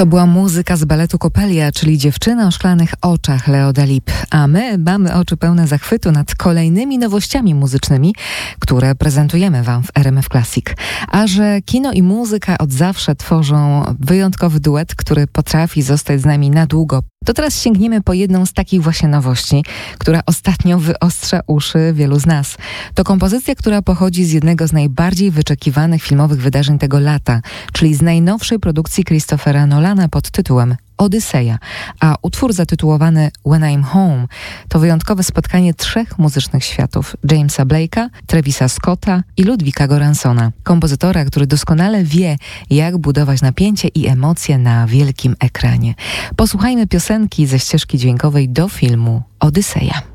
To była muzyka z baletu Coppelia, czyli Dziewczyna o szklanych oczach Leo Dalip. A my mamy oczy pełne zachwytu nad kolejnymi nowościami muzycznymi, które prezentujemy Wam w RMF Classic. A że kino i muzyka od zawsze tworzą wyjątkowy duet, który potrafi zostać z nami na długo, to teraz sięgniemy po jedną z takich właśnie nowości, która ostatnio wyostrza uszy wielu z nas. To kompozycja, która pochodzi z jednego z najbardziej wyczekiwanych filmowych wydarzeń tego lata, czyli z najnowszej produkcji Christophera Nolana pod tytułem Odyseja, a utwór zatytułowany When I'm Home to wyjątkowe spotkanie trzech muzycznych światów: Jamesa Blake'a, Travisa Scotta i Ludwika Göranssona, kompozytora, który doskonale wie, jak budować napięcie i emocje na wielkim ekranie. Posłuchajmy piosenki ze ścieżki dźwiękowej do filmu Odyseja.